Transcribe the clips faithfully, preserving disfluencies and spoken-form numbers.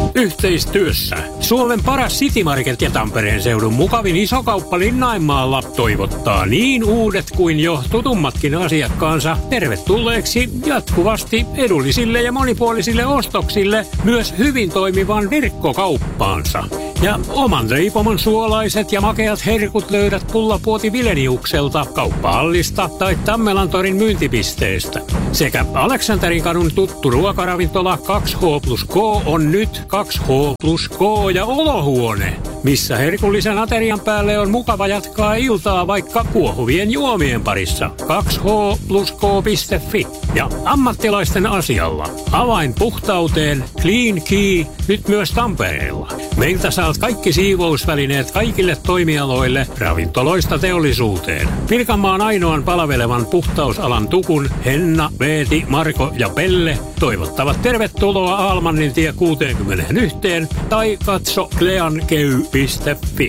Yhteistyössä Suomen paras City Market ja Tampereen seudun mukavin isokauppa Linnainmaalla toivottaa niin uudet kuin jo tutummatkin asiakkaansa tervetulleeksi jatkuvasti edullisille ja monipuolisille ostoksille myös hyvin toimivan verkkokauppaansa. Ja oman leipomon suolaiset ja makeat herkut löydät Pullapuoti Vileniukselta, Kauppahallista tai Tammelantorin myyntipisteestä. Sekä Aleksanterin kadun tuttu ruokaravintola kaksi H plus K on nyt kaksi H plus K ja olohuone, missä herkullisen aterian päälle on mukava jatkaa iltaa vaikka kuohuvien juomien parissa. kaksi H plus K piste fi ja ammattilaisten asialla. Avain puhtauteen Clean Key nyt myös Tampereella. Meiltä saat kaikki siivousvälineet kaikille toimialoille, ravintoloista teollisuuteen. Pirkanmaan ainoan palvelevan puhtausalan tukun Henna, Veeti, Marko ja Pelle toivottavat tervetuloa Almannin tie kuusikymmentäyksi tai katso cleankey piste fi.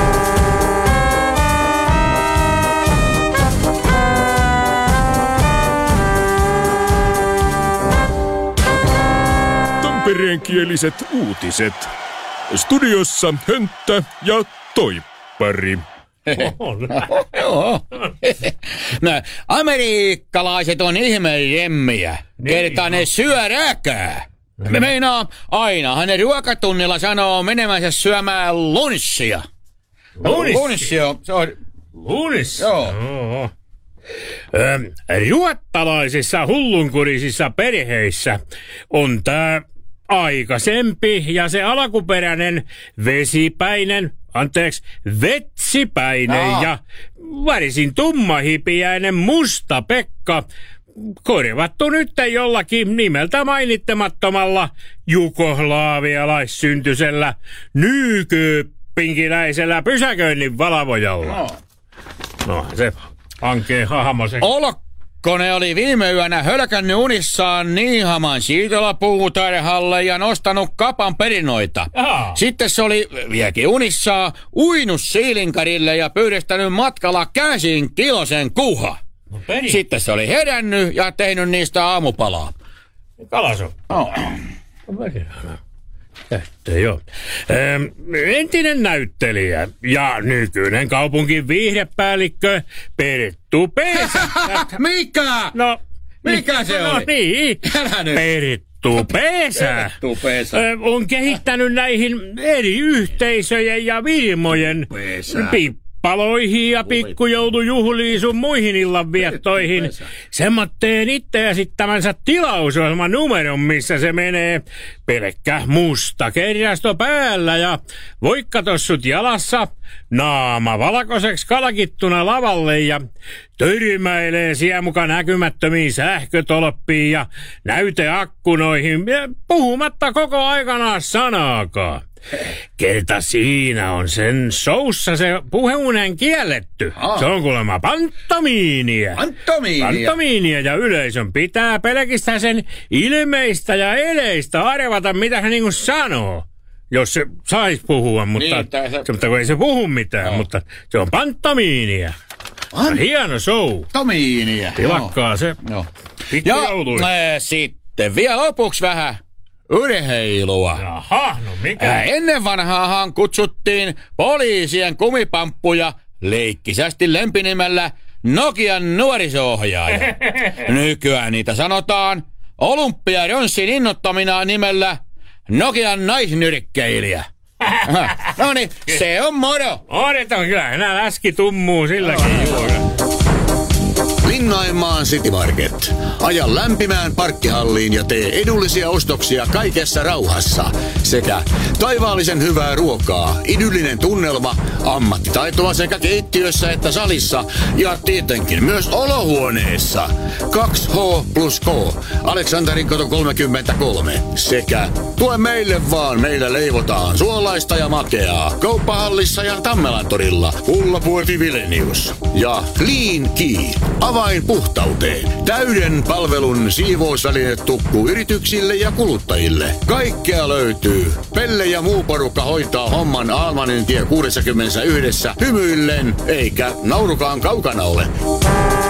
Tampereenkieliset uutiset. Studiossa Hönttä ja Toippari. Joo. No, amerikkalaiset on ihmejemmiä. Kertaa ne syö räkää. Me meinaa, ainahan ne ruokatunnilla sanoo menemänsä syömään lunssia. Lunssia, se on... Lunssia? Joo. Joo. Ö, ruottalaisissa hullunkurisissa perheissä on tää aikaisempi ja se alkuperäinen vesipäinen, anteeksi, vetsipäinen Aa. ja värisin tummahipiäinen musta Pekka korvattu nyt jollakin nimeltä mainittamattomalla jugoslaavialaissyntyisellä nykypinkiläisellä pysäköinnin valvojalla. No, no se hankee hahmo se. Olkkonen oli viime yönä hölkännyt unissaan Niihaman siirtolapuutarhalle ja nostanut kapan perinoita. Aha. Sitten se oli vieläkin unissaan uinut siilinkarille ja pyydestänyt matkalla käsin kilosen kuha. No peri. Sitten se oli herännyt ja tehnyt niistä aamupalaa. Kalaso. Oh. Että joo. Ähm, entinen näyttelijä ja nykyinen kaupunkin viihdepäällikkö Perttu Pesä. Mikä? No, mikä se no oli? niin. Perttu Pesä. Perttu Pesä. Äh, on kehittänyt näihin eri yhteisöjen ja firmojen pippaloihin ja pikkujoulujuhliin sun muihin illanviettoihin semmoitteen itse esittämänsä tilausohjelman numeron, missä se menee pelkkä musta kerjasto päällä ja voikkatossut jalassa, naama valkoiseksi kalkittuna lavalle ja törmäilee siellä muka näkymättömiin sähkötolppiin ja näyteakkunoihin, puhumatta koko aikanaan sanaakaan. Kerta siinä on sen showssa se puheunen kielletty. Aa. Se on kuulemma pantomiinia. Pantomiinia? Pantomiinia ja yleisön pitää pelkistää sen ilmeistä ja eleistä arvata, mitä hän niinku sanoo. Jos se sais puhua, mutta, niin, se... mutta kun ei se puhu mitään, no. Mutta se on pantomiinia. An... Hieno show. Pantomiinia. Tilakkaa no. se. No. Ja äh, sitten vielä lopuksi vähän urheilua. Jaha, no mikä? Äh, ennen vanhaahan kutsuttiin poliisien kumipamppuja leikkisästi lempinimellä Nokian nuoriso-ohjaaja. Nykyään niitä sanotaan Olympiaronssin innottamina nimellä Nokian naisnyrkkeilijä. No niin, se on moro. Odotan kyllä, enää läski tummuu silläkin juoda. Linnainmaan City Market. Aja lämpimään parkkihalliin ja tee edullisia ostoksia kaikessa rauhassa. Sekä taivaallisen hyvää ruokaa, idyllinen tunnelma, ammattitaitoa sekä keittiössä että salissa ja tietenkin myös olohuoneessa. kaksi H plus K, Aleksanterin kato kolmekymmentäkolme. Sekä tue meille vaan, meillä leivotaan suolaista ja makeaa. Kauppahallissa ja Tammelantorilla, Pullapuoti Vilenius. Ja Clean Key, avain puhtauteen. Täyden palvelun siivousvälinetukku yrityksille ja kuluttajille. Kaikkea löytyy. Pelle ja muu porukka hoitaa homman Almanin tie kuusikymmentäyksi hymyillen, eikä naurukaan kaukana ole.